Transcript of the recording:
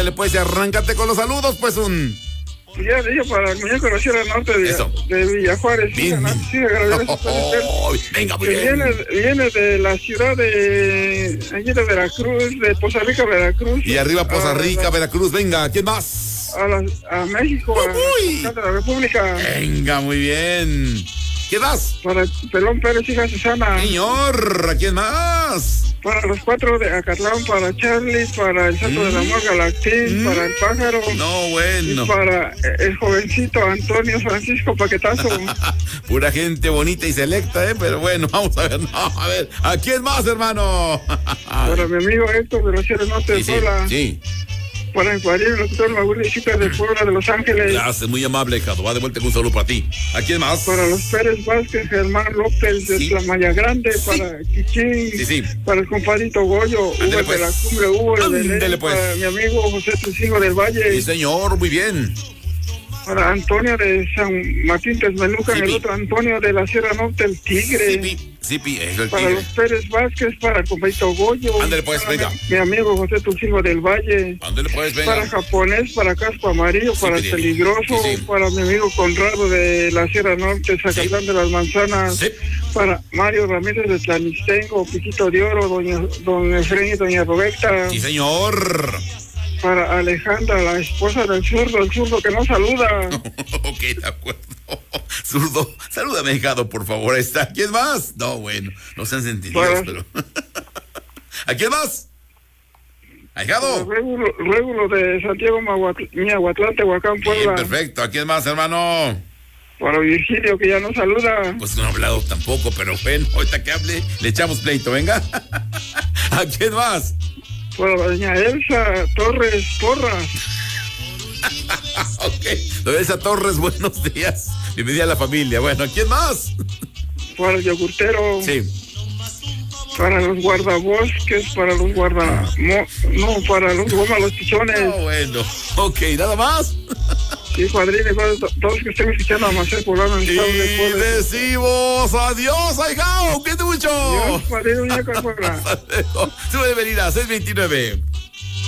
Ándale, pues, arráncate con los saludos, pues, Ya dije para el muñeco de la Sierra Norte de Villa Juárez. Bien. Sí, agradezco. Venga, muy Que bien. viene de la ciudad de allí de Veracruz, de Poza Rica, Veracruz. Y arriba Poza Rica, Veracruz, venga, ¿quién más? A México, a la República. Venga, muy bien. ¿Quién más? Para Pelón Pérez, hija Susana. Señor, ¿a quién más? Para los 4 de Acatlán, para Charlie, para el Santo del Amor Galactín, para el Pájaro. No, bueno. Y para el jovencito Antonio Francisco Paquetazo. Pura gente bonita y selecta, pero bueno, vamos a ver. No, a ver, ¿a quién más, hermano? Para mi amigo Héctor de la Sierra Norte de Puebla. Sí. Para el cuadril, el doctor Mauricio de Puebla de Los Ángeles. Gracias, muy amable, Jado. Va de vuelta con un saludo para ti. ¿A quién más? Para los Pérez Vázquez, Germán López de Tlamaya Grande, para Chichín, para el compadrito Goyo, Ándale, Uber de la Cumbre, Uber de Belén, pues. para mi amigo José Tucingo del Valle. Sí, señor, muy bien. Para Antonio de San Martín Texmelucan, el otro Antonio de la Sierra Norte, el Tigre. Sí, es el para Tigre. los Pérez Vázquez, para el compadrito Goyo. Ándale, pues, venga. Mi amigo José Tucingo del Valle. Ándale, pues, venga. Para Japonés, para Casco Amarillo, para el Peligroso, para mi amigo Conrado de la Sierra Norte, Zacatlán de las Manzanas, para Mario Ramírez de Tlanistengo, Piquito de Oro, don Efraín y doña Roberta. Sí, señor. Para Alejandra, la esposa del zurdo, el zurdo que no saluda. Ok, de acuerdo. Zurdo, salúdame, Jado, por favor. Ahí está. ¿Quién más? No, bueno, no sean sentidos, pero... ¿A quién más? ¿Ahijado? Régulo de Santiago Miahuatlán, Tehuacán, Puebla. Perfecto. ¿A quién más, hermano? Para Virgilio, que ya no saluda. Pues no ha hablado tampoco, pero bueno, ahorita que hable, le echamos pleito, venga. ¿A quién más? Para doña Elsa Torres Porras. Ok, doña Elsa Torres, buenos días. Bienvenida a la familia. Bueno, ¿a quién más? Para el yogurtero. Sí. Para los guardabosques, para los para los gomas, los pichones. No, bueno. Ok, ¿nada más? Sí, padrino, todos que estén escuchando a Marcel Poblano en el estado de Puebla. Y decimos adiós, ahijado, cuídate mucho. Adiós, padrino, muñeco de Puebla. Sube de venida, 629.